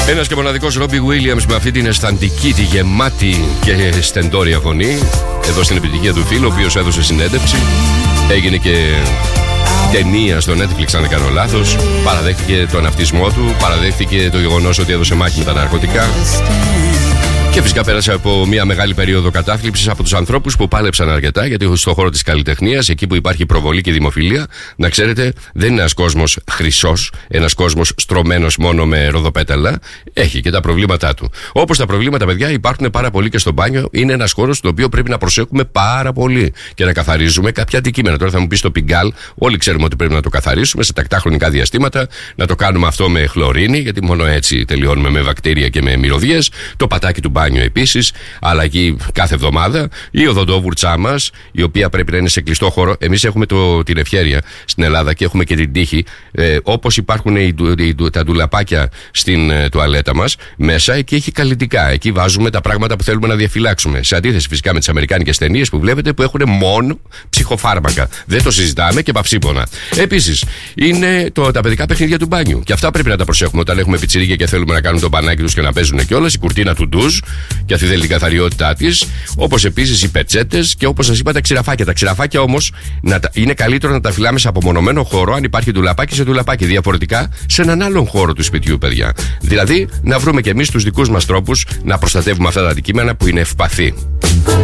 Ένας και μοναδικός Ρόμπι Williams με αυτή την αισθαντική, τη γεμάτη και στεντόρια φωνή. Εδώ στην επιτυχία του φίλου, ο οποίος έδωσε συνέντευξη. Έγινε και ταινία στο Netflix, αν δεν κάνω λάθος. Παραδέχτηκε τον αυτισμό του, παραδέχτηκε το γεγονός ότι έδωσε μάχη με τα ναρκωτικά. Και φυσικά πέρασε από μια μεγάλη περίοδο κατάθλιψης από τους ανθρώπους που πάλεψαν αρκετά, γιατί στον χώρο της καλλιτεχνίας, εκεί που υπάρχει προβολή και δημοφιλία, να ξέρετε, δεν είναι ένας κόσμος χρυσός, ένας κόσμος στρωμένος μόνο με ροδοπέταλα. Έχει και τα προβλήματά του. Όπως τα προβλήματα, παιδιά, υπάρχουν πάρα πολύ και στο μπάνιο. Είναι ένας χώρος στον οποίο πρέπει να προσέχουμε πάρα πολύ και να καθαρίζουμε κάποια αντικείμενα. Τώρα θα μου πει στο πιγκάλ, όλοι ξέρουμε ότι πρέπει να το καθαρίσουμε σε τακτά χρονικά διαστήματα, να το κάνουμε αυτό με χλωρίνη, γιατί μόνο έτσι τελειώνουμε με βακτήρια και με μυρωδιές. Το πατάκι του μπάνιου επίσης, αλλαγή κάθε εβδομάδα. Η οδοντόβουρτσά μας, η οποία πρέπει να είναι σε κλειστό χώρο. Εμείς έχουμε την ευχέρεια στην Ελλάδα και έχουμε και την τύχη, όπως υπάρχουν τα ντουλαπάκια στην τουαλέτα μας, μέσα εκεί έχει καλλιτικά. Εκεί βάζουμε τα πράγματα που θέλουμε να διαφυλάξουμε. Σε αντίθεση φυσικά με τις αμερικάνικες ταινίες που βλέπετε, που έχουν μόνο ψυχοφάρμακα. Δεν το συζητάμε και παυσίπονα. Επίσης, είναι τα παιδικά παιχνίδια του μπάνιου. Και αυτά πρέπει να τα προσέχουμε όταν έχουμε πιτσιρίκια και θέλουμε να κάνουν το μπανάκι τους και να παίζουν κιόλας. Η κουρτίνα του ντουζ, και αυτή θέλει την καθαριότητά της. Όπως επίσης οι πετσέτες και όπως σας είπα τα ξηραφάκια. Τα ξηραφάκια όμως είναι καλύτερο να τα φυλάμε σε απομονωμένο χώρο, αν υπάρχει ντουλαπάκι σε ντουλαπάκι. Διαφορετικά σε έναν άλλον χώρο του σπιτιού, παιδιά. Δηλαδή να βρούμε κι εμείς τους δικούς μας τρόπους να προστατεύουμε αυτά τα αντικείμενα που είναι ευπαθή.